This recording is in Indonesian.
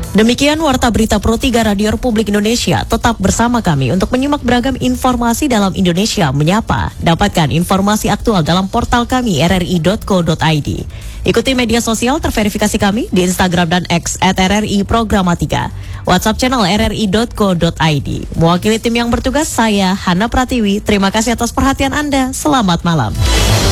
Demikian Warta Berita Pro 3 Radio Republik Indonesia. Tetap bersama kami untuk menyimak beragam informasi dalam Indonesia Menyapa. Dapatkan informasi aktual dalam portal kami rri.co.id. Ikuti media sosial terverifikasi kami di Instagram dan X @RRI Programatika. WhatsApp channel rri.co.id. Mewakili tim yang bertugas, saya Hana Pratiwi. Terima kasih atas perhatian Anda. Selamat malam.